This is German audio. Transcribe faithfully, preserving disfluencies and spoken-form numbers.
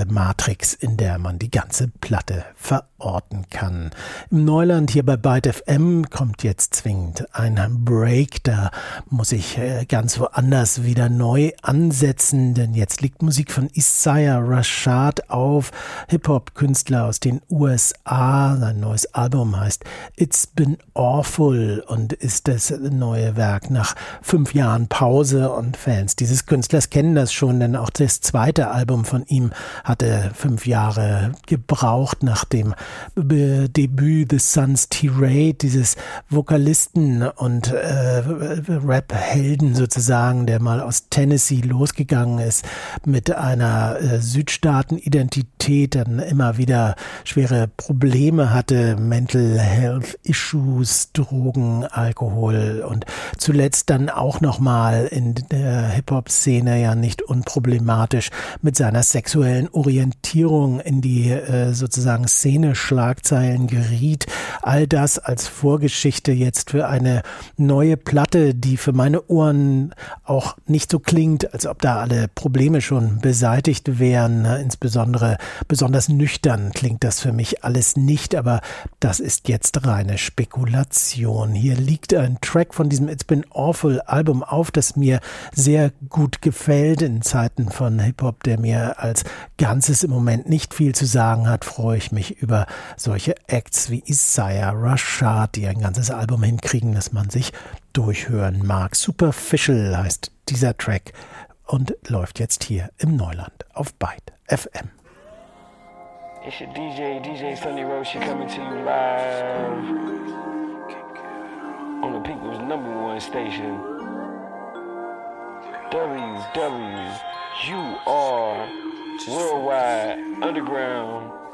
Matrix, in der man die ganze Platte verorten kann. Im Neuland hier bei Byte F M kommt jetzt zwingend ein Break, da muss ich ganz woanders wieder neu ansetzen, denn jetzt liegt Musik von Isaiah Rashad auf, Hip-Hop-Künstler aus den U S A. Sein neues Album heißt It's Been Awful und ist das neue Werk nach fünf Jahren Pause, und Fans dieses Künstlers kennen das schon, denn auch das zweite Album von ihm hatte fünf Jahre gebraucht nach dem Debüt The Sun's Tirade, dieses Vokalisten und äh, Rap-Helden sozusagen, der mal aus Tennessee losgegangen ist mit einer äh, Südstaaten-Identität, dann immer wieder schwere Probleme hatte, Mental Health Issues, Drogen, Alkohol und zuletzt dann auch nochmal in der Hip-Hop-Szene ja nicht unproblematisch mit seiner sexuellen Orientierung in die äh, sozusagen Szene-Schlagzeilen geriet. All das als Vorgeschichte jetzt für eine neue Platte, die für meine Ohren auch nicht so klingt, als ob da alle Probleme schon beseitigt wären. Insbesondere besonders nüchtern klingt das für mich alles nicht, aber das ist jetzt reine Spekulation. Hier liegt ein Track von diesem It's Been Awful Album auf, das mir sehr gut gefällt. In Zeiten von Hip-Hop, der mir als Ganzes im Moment nicht viel zu sagen hat, freue ich mich über solche Acts wie Isaiah Rashad, die ein ganzes Album hinkriegen, das man sich durchhören mag. Superficial heißt dieser Track und läuft jetzt hier im Neuland auf Byte F M. It's your D J, D J Sunny Roshi coming to you live on the people's number one station, W W U R Worldwide Underground